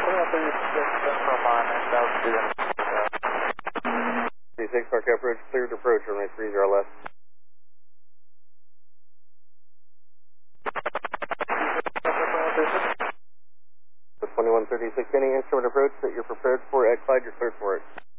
D6 Park Approach, cleared approach, runway 30 left. 2136, any instrument approach that you're prepared for at Clyde, you're cleared for it.